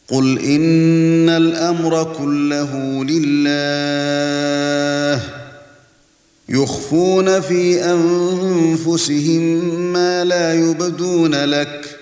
قُلْ إِنَّ الْأَمْرَ كُلَّهُ لِلَّهِ يُخْفُونَ فِي أَنفُسِهِم مَّا لَا يُبْدُونَ لَكَ